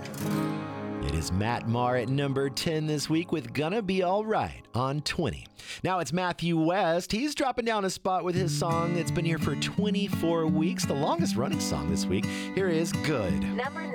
It is Matt Maher at number 10 this week with Gonna Be Alright on 20. Now it's Matthew West. He's dropping down a spot with his song. It's been here for 24 weeks, the longest running song this week. Here is Good. Number